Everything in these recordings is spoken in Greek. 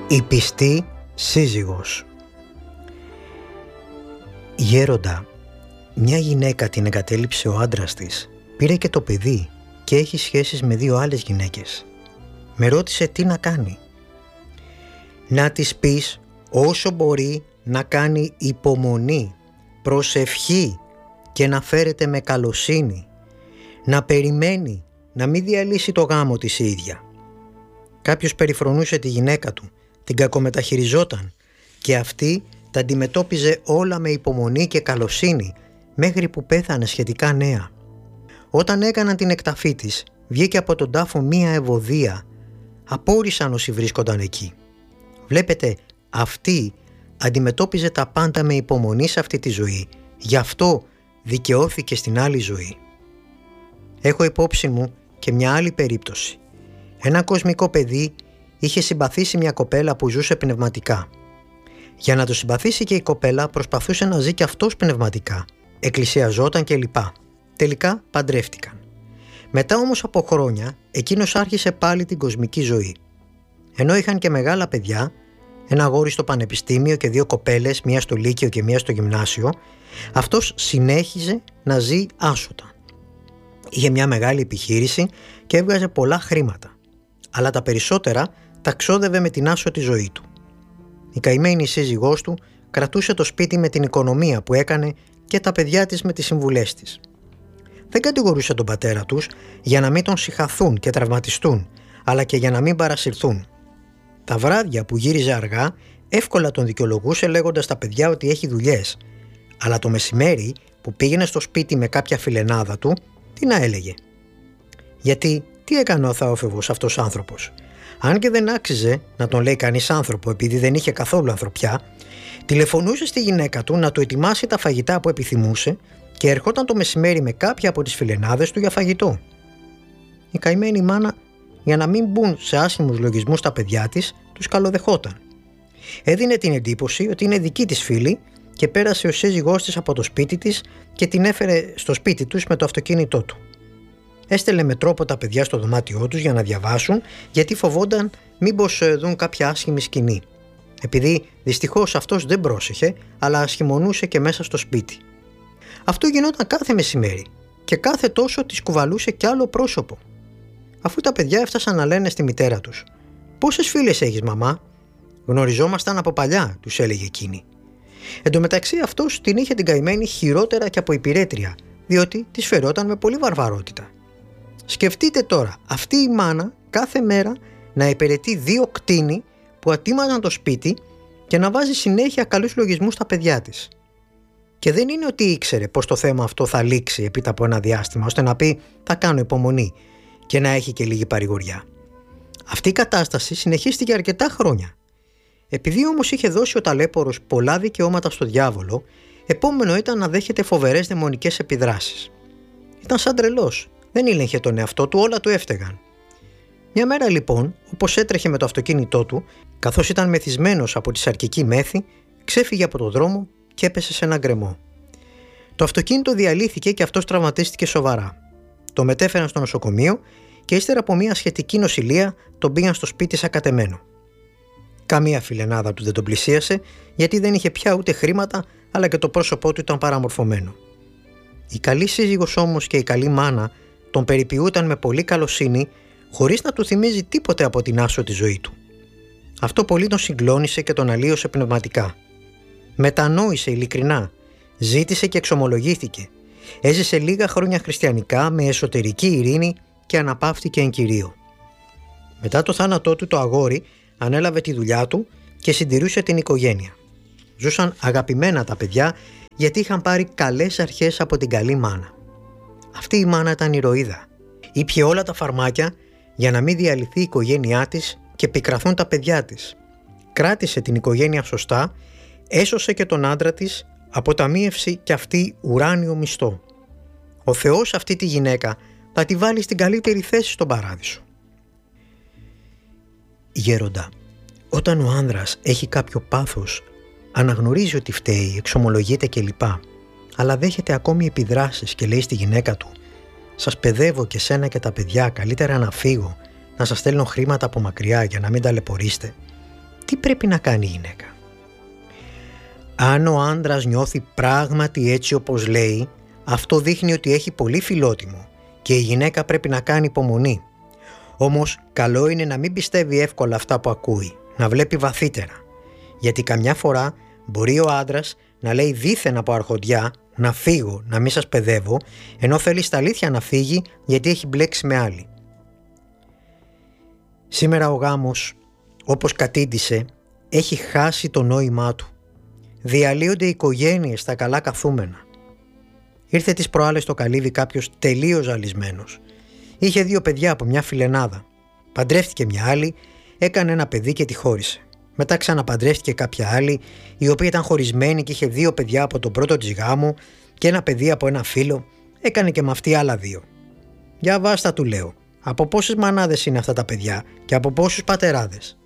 Η πιστή σύζυγος. Γέροντα, μια γυναίκα την εγκατέλειψε ο άντρας της, πήρε και το παιδί και έχει σχέσεις με 2 άλλες γυναίκες. Με ρώτησε τι να κάνει. Να της πεις όσο μπορεί να κάνει υπομονή, προσευχή και να φέρεται με καλοσύνη, να περιμένει, να μην διαλύσει το γάμο της η ίδια. Κάποιος περιφρονούσε τη γυναίκα του, την κακομεταχειριζόταν και αυτή τα αντιμετώπιζε όλα με υπομονή και καλοσύνη μέχρι που πέθανε σχετικά νέα. Όταν έκαναν την εκταφή της, βγήκε από τον τάφο μία ευωδία. Απόρρισαν όσοι βρίσκονταν εκεί. Βλέπετε, αυτή αντιμετώπιζε τα πάντα με υπομονή σε αυτή τη ζωή. Γι' αυτό δικαιώθηκε στην άλλη ζωή. Έχω υπόψη μου και μια άλλη περίπτωση. Ένα κοσμικό παιδί είχε συμπαθήσει μια κοπέλα που ζούσε πνευματικά. Για να το συμπαθήσει και η κοπέλα προσπαθούσε να ζει και αυτός πνευματικά. Εκκλησιαζόταν κλπ. Τελικά παντρεύτηκαν. Μετά όμως από χρόνια εκείνος άρχισε πάλι την κοσμική ζωή. Ενώ είχαν και μεγάλα παιδιά, ένα αγόρι στο πανεπιστήμιο και 2 κοπέλες, μία στο λύκειο και μία στο γυμνάσιο, αυτός συνέχιζε να ζει άσωτα. Είχε μια μεγάλη επιχείρηση και έβγαζε πολλά χρήματα, αλλά τα περισσότερα τα ξόδευε με την άσωτη ζωή του. Η καημένη σύζυγός του κρατούσε το σπίτι με την οικονομία που έκανε και τα παιδιά της με τις συμβουλές της. Δεν κατηγορούσε τον πατέρα τους για να μην τον συχαθούν και τραυματιστούν, αλλά και για να μην παρασυρθούν. Τα βράδια που γύριζε αργά εύκολα τον δικαιολογούσε λέγοντας στα παιδιά ότι έχει δουλειές, αλλά το μεσημέρι που πήγαινε στο σπίτι με κάποια φιλενάδα του, τι να έλεγε. Γιατί τι έκανε ο αθαόφευγος αυτός άνθρωπος? Αν και δεν άξιζε να τον λέει κανείς άνθρωπο επειδή δεν είχε καθόλου ανθρωπιά, τηλεφωνούσε στη γυναίκα του να του ετοιμάσει τα φαγητά που επιθυμούσε και ερχόταν το μεσημέρι με κάποια από τις φιλενάδες του για φαγητό. Η καημένη μάνα, για να μην μπουν σε άσχημους λογισμούς τα παιδιά της, τους καλοδεχόταν. Έδινε την εντύπωση ότι είναι δική της φίλη και πέρασε ο σύζυγός της από το σπίτι της και την έφερε στο σπίτι τους με το αυτοκίνητό του. Έστελνε με τρόπο τα παιδιά στο δωμάτιό τους για να διαβάσουν, γιατί φοβόνταν μήπως δουν κάποια άσχημη σκηνή. Επειδή δυστυχώς αυτός δεν πρόσεχε, αλλά ασχημονούσε και μέσα στο σπίτι. Αυτό γινόταν κάθε μεσημέρι και κάθε τόσο της κουβαλούσε κι άλλο πρόσωπο. Αφού τα παιδιά έφτασαν να λένε στη μητέρα τους: «Πόσες φίλες έχεις, μαμά?» «Γνωριζόμασταν από παλιά», τους έλεγε εκείνη. Εν τω μεταξύ αυτός την είχε την καημένη χειρότερα και από υπηρέτρια, διότι της φερόταν με πολύ βαρβαρότητα. Σκεφτείτε τώρα, αυτή η μάνα κάθε μέρα να υπηρετεί 2 κτήνη που ατίμαζαν το σπίτι και να βάζει συνέχεια καλούς λογισμούς στα παιδιά της. Και δεν είναι ότι ήξερε πως το θέμα αυτό θα λήξει επίτα από ένα διάστημα, ώστε να πει «θα κάνω υπομονή» και να έχει και λίγη παρηγοριά. Αυτή η κατάσταση συνεχίστηκε αρκετά χρόνια. Επειδή όμως είχε δώσει ο ταλέπορος πολλά δικαιώματα στο διάβολο, επόμενο ήταν να δέχεται φοβερές δαιμονικές επιδράσεις. Ήταν σαν τρελός, δεν ήλεγχε τον εαυτό του, όλα του έφταιγαν. Μια μέρα λοιπόν, όπως έτρεχε με το αυτοκίνητό του, καθώς ήταν μεθυσμένος από τη σαρκική μέθη, ξέφυγε από το δρόμο και έπεσε σε ένα γκρεμό. Το αυτοκίνητο διαλύθηκε και αυτός τραυματίστηκε σοβαρά. Το μετέφεραν στο νοσοκομείο και ύστερα από μια σχετική νοσηλεία τον πήγαν στο σπίτι σαν κατεμένο. Καμία φιλενάδα του δεν τον πλησίασε, γιατί δεν είχε πια ούτε χρήματα, αλλά και το πρόσωπό του ήταν παραμορφωμένο. Η καλή σύζυγος όμως και η καλή μάνα τον περιποιούταν με πολύ καλοσύνη, χωρίς να του θυμίζει τίποτε από την άσωτη ζωή του. Αυτό πολύ τον συγκλώνησε και τον αλλίωσε πνευματικά. Μετανόησε ειλικρινά, ζήτησε και εξομολογήθηκε. Έζησε λίγα χρόνια χριστιανικά με εσωτερική ειρήνη και αναπαύτηκε εν Κυρίω. Μετά το θάνατό του το αγόρι ανέλαβε τη δουλειά του και συντηρούσε την οικογένεια. Ζούσαν αγαπημένα τα παιδιά γιατί είχαν πάρει καλές αρχές από την καλή μάνα. Αυτή η μάνα ήταν ηρωίδα. Ήπιε όλα τα φαρμάκια για να μην διαλυθεί η οικογένειά της και πικραθούν τα παιδιά της. Κράτησε την οικογένεια σωστά, έσωσε και τον άντρα της, αποταμίευσε και αυτή ουράνιο μισθό. Ο Θεός αυτή τη γυναίκα θα τη βάλει στην καλύτερη θέση στον παράδεισο. Γέροντα, όταν ο άνδρας έχει κάποιο πάθος, αναγνωρίζει ότι φταίει, εξομολογείται κλπ, αλλά δέχεται ακόμη επιδράσεις και λέει στη γυναίκα του: «Σας παιδεύω και σένα και τα παιδιά, καλύτερα να φύγω, να σας στέλνω χρήματα από μακριά για να μην ταλαιπωρείστε», Τι πρέπει να κάνει η γυναίκα? Αν ο άντρας νιώθει πράγματι έτσι όπως λέει, αυτό δείχνει ότι έχει πολύ φιλότιμο και η γυναίκα πρέπει να κάνει υπομονή. Όμως καλό είναι να μην πιστεύει εύκολα αυτά που ακούει, να βλέπει βαθύτερα. Γιατί καμιά φορά μπορεί ο άντρας να λέει δήθεν από αρχοντιά να φύγω, να μην σας παιδεύω, ενώ θέλει στα αλήθεια να φύγει γιατί έχει μπλέξει με άλλη. Σήμερα ο γάμος, όπως κατήντησε, έχει χάσει το νόημά του. Διαλύονται οι οικογένειες στα καλά καθούμενα. Ήρθε τις προάλλες στο καλύβι κάποιος τελείως ζαλισμένος. Είχε 2 παιδιά από μια φιλενάδα. Παντρεύτηκε μια άλλη, έκανε ένα παιδί και τη χώρισε. Μετά ξαναπαντρεύτηκε κάποια άλλη, η οποία ήταν χωρισμένη και είχε 2 παιδιά από τον πρώτο της γάμο και ένα παιδί από ένα φίλο. Έκανε και με αυτή άλλα 2. Για βάστα, του λέω. Από πόσες μανάδες είναι αυτά τα παιδιά και από πόσους πατεράδες?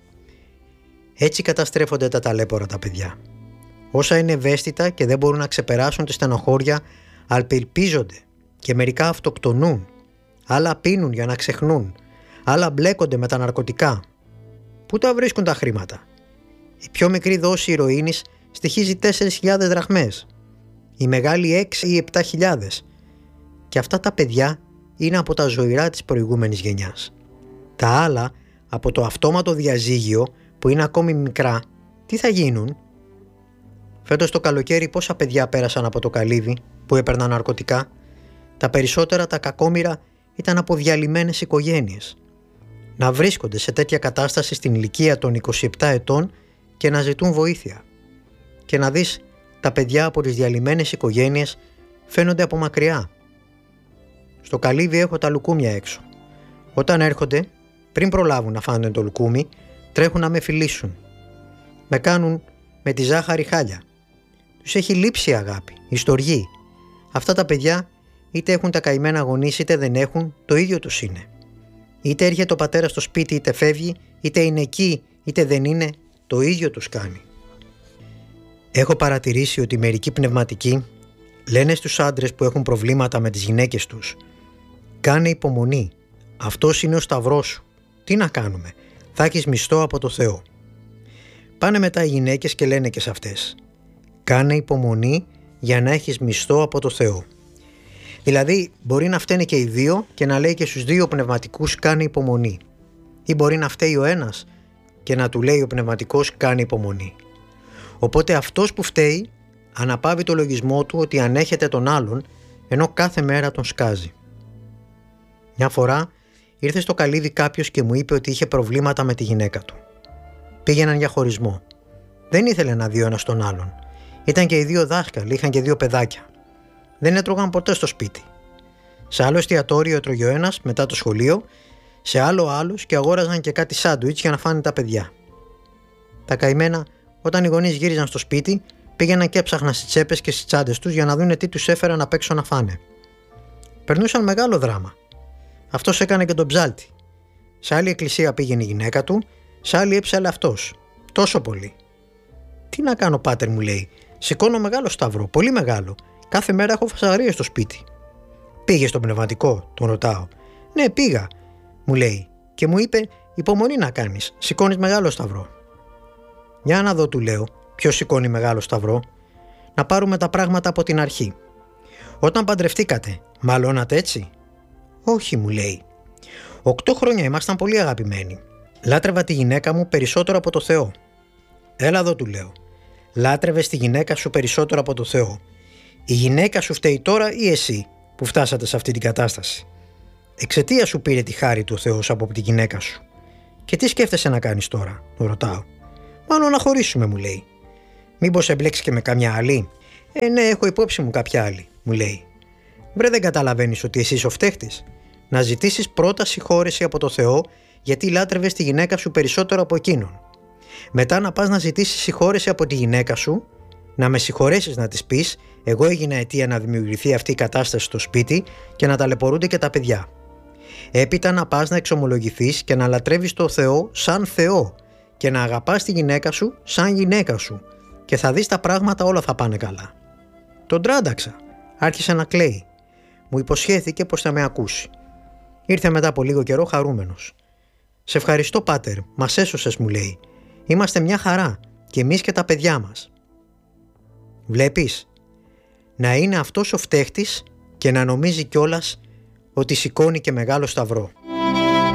Έτσι καταστρέφονται τα ταλέπορα τα παιδιά. Όσα είναι ευαίσθητα και δεν μπορούν να ξεπεράσουν τη στενοχώρια, απελπίζονται και μερικά αυτοκτονούν. Άλλα πίνουν για να ξεχνούν. Άλλα μπλέκονται με τα ναρκωτικά. Πού τα βρίσκουν τα χρήματα? Η πιο μικρή δόση ηρωίνης στοιχίζει 4.000 δραχμές. Η μεγάλη 6 ή 7.000. Και αυτά τα παιδιά είναι από τα ζωηρά της προηγούμενης γενιάς. Τα άλλα, από το αυτόματο διαζύγιο που είναι ακόμη μικρά, τι θα γίνουν? Φέτος το καλοκαίρι πόσα παιδιά πέρασαν από το καλύβι που έπαιρναν ναρκωτικά? Τα περισσότερα τα κακόμοιρα ήταν από διαλυμένες οικογένειες. Να βρίσκονται σε τέτοια κατάσταση στην ηλικία των 27 ετών και να ζητούν βοήθεια. Και να δεις, τα παιδιά από τις διαλυμένες οικογένειες φαίνονται από μακριά. Στο καλύβι έχω τα λουκούμια έξω. Όταν έρχονται, πριν προλάβουν να φάνε το λουκούμι, τρέχουν να με φιλήσουν. Με κάνουν με τη ζάχαρη χάλια. Τους έχει λείψει η αγάπη, η στοργή. Αυτά τα παιδιά είτε έχουν τα καημένα γονείς είτε δεν έχουν, το ίδιο τους είναι. Είτε έρχεται ο πατέρας στο σπίτι είτε φεύγει, είτε είναι εκεί είτε δεν είναι, το ίδιο τους κάνει. Έχω παρατηρήσει ότι μερικοί πνευματικοί λένε στους άντρες που έχουν προβλήματα με τις γυναίκες τους: κάνε υπομονή, αυτός είναι ο σταυρός σου. Τι να κάνουμε, θα έχεις μισθό από το Θεό. Πάνε μετά οι γυναίκες και λένε και σε αυτές: κάνε υπομονή για να έχεις μισθό από το Θεό. Δηλαδή μπορεί να φταίνε και οι δύο και να λέει και στους 2 πνευματικούς κάνε υπομονή. Ή μπορεί να φταίει ο ένας και να του λέει ο πνευματικός κάνε υπομονή. Οπότε αυτός που φταίει αναπαύει το λογισμό του ότι ανέχεται τον άλλον, ενώ κάθε μέρα τον σκάζει. Μια φορά ήρθε στο καλύβι κάποιος και μου είπε ότι είχε προβλήματα με τη γυναίκα του. Πήγαιναν για χωρισμό. Δεν ήθελε να δει ο ένας τον άλλον. Ήταν και οι 2 δάσκαλοι, είχαν και 2 παιδάκια. Δεν έτρωγαν ποτέ στο σπίτι. Σε άλλο εστιατόριο έτρωγε ο ένας μετά το σχολείο, σε άλλο άλλους και αγόραζαν και κάτι σάντουιτς για να φάνε τα παιδιά. Τα καημένα, όταν οι γονείς γύριζαν στο σπίτι, πήγαιναν και έψαχναν στις τσέπες και στις τσάντες τους για να δούνε τι τους έφεραν απ' έξω να φάνε. Περνούσαν μεγάλο δράμα. Αυτός έκανε και τον ψάλτη. Σε άλλη εκκλησία πήγαινε η γυναίκα του, σε άλλη έψαλε αυτός. Τόσο πολύ. Τι να κάνω, πάτερ, μου λέει. Σηκώνω μεγάλο σταυρό, πολύ μεγάλο. Κάθε μέρα έχω φασαρίες στο σπίτι. Πήγε στο πνευματικό, τον ρωτάω. Ναι, πήγα, μου λέει, και μου είπε: υπομονή να κάνεις, σηκώνεις μεγάλο σταυρό. Για να δω, του λέω, ποιος σηκώνει μεγάλο σταυρό. Να πάρουμε τα πράγματα από την αρχή. Όταν παντρευτήκατε, μαλώνατε έτσι? Όχι, μου λέει. 8 χρόνια ήμασταν πολύ αγαπημένοι. Λάτρευα τη γυναίκα μου περισσότερο από το Θεό. Έλα εδώ, του λέω. Λάτρευες τη γυναίκα σου περισσότερο από το Θεό. Η γυναίκα σου φταίει τώρα ή εσύ που φτάσατε σε αυτή την κατάσταση? Εξαιτία σου πήρε τη χάρη του ο Θεός από τη γυναίκα σου. Και τι σκέφτεσαι να κάνεις τώρα, τον ρωτάω. Μάλλον να χωρίσουμε, μου λέει. Μήπως εμπλέξεις και με καμιά άλλη? Ναι, έχω υπόψη μου κάποια άλλη, μου λέει. Βρε, δεν καταλαβαίνεις ότι εσύ είσαι ο φταίχτης? Να ζητήσεις πρώτα συγχώρεση από το Θεό γιατί λάτρευες τη γυναίκα σου περισσότερο από εκείνον. Μετά να πας να ζητήσεις συγχώρεση από τη γυναίκα σου, να με συγχωρέσεις, να της πεις: εγώ έγινα αιτία να δημιουργηθεί αυτή η κατάσταση στο σπίτι και να ταλαιπωρούνται και τα παιδιά. Έπειτα να πας να εξομολογηθείς και να λατρεύεις το Θεό σαν Θεό και να αγαπάς τη γυναίκα σου σαν γυναίκα σου και θα δεις τα πράγματα όλα θα πάνε καλά. Τον τράνταξα. Άρχισε να κλαίει. Μου υποσχέθηκε πως θα με ακούσει. Ήρθε μετά από λίγο καιρό χαρούμενος. Σε ευχαριστώ, πάτερ, μας έσωσες, μου λέει. Είμαστε μια χαρά και εμείς και τα παιδιά μας. Βλέπεις, να είναι αυτός ο φταίχτης και να νομίζει κιόλας ότι σηκώνει και μεγάλο σταυρό.